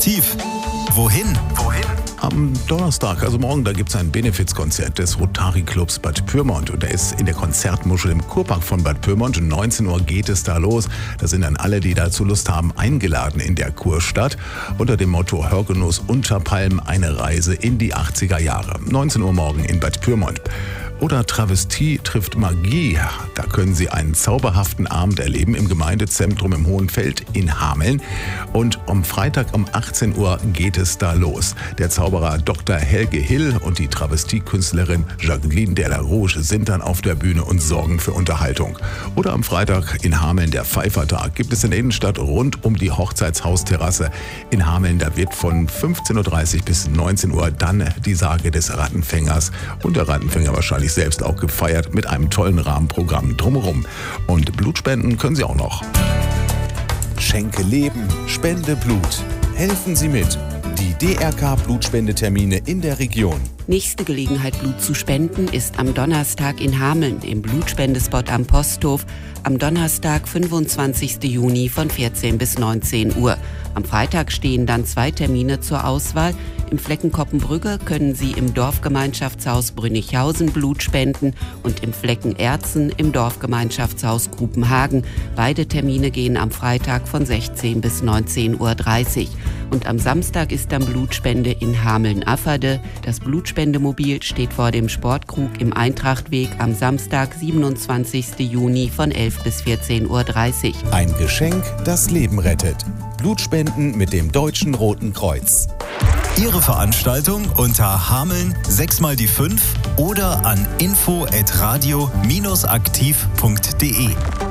Tief. Wohin? Am Donnerstag, also morgen, da gibt es ein Benefizkonzert des Rotary Clubs Bad Pyrmont. Und der ist in der Konzertmuschel im Kurpark von Bad Pyrmont. Um 19 Uhr geht es da los. Da sind dann alle, die dazu Lust haben, eingeladen in der Kurstadt. Unter dem Motto Hörgenuss unter Palmen, eine Reise in die 80er Jahre. 19 Uhr morgen in Bad Pyrmont. Oder Travestie trifft Magie. Da können Sie einen zauberhaften Abend erleben im Gemeindezentrum im Hohenfeld in Hameln. Und am Freitag um 18 Uhr geht es da los. Der Zauberer Dr. Helge Hill und die Travestiekünstlerin Jacqueline Delarouche sind dann auf der Bühne und sorgen für Unterhaltung. Oder am Freitag in Hameln der Pfeifertag gibt es in der Innenstadt rund um die Hochzeitshausterrasse in Hameln. Da wird von 15.30 Uhr bis 19 Uhr dann die Sage des Rattenfängers und der Rattenfänger wahrscheinlich selbst auch gefeiert mit einem tollen Rahmenprogramm drumherum. Und Blutspenden können Sie auch noch. Schenke Leben, spende Blut. Helfen Sie mit. Die DRK-Blutspendetermine in der Region. Nächste Gelegenheit, Blut zu spenden, ist am Donnerstag in Hameln im Blutspendespot am Posthof. Am Donnerstag, 25. Juni von 14 bis 19 Uhr. Am Freitag stehen dann 2 Termine zur Auswahl. Im Flecken Koppenbrügge können Sie im Dorfgemeinschaftshaus Brünnichhausen Blut spenden und im Flecken Erzen im Dorfgemeinschaftshaus Grupenhagen. Beide Termine gehen am Freitag von 16 bis 19.30 Uhr. Und am Samstag ist dann Blutspende in Hameln-Afferde. Das Blutspendemobil steht vor dem Sportkrug im Eintrachtweg am Samstag, 27. Juni von 11 bis 14.30 Uhr. Ein Geschenk, das Leben rettet. Blutspenden mit dem Deutschen Roten Kreuz. Ihre Veranstaltung unter Hameln 6x5 oder an info@radio-aktiv.de.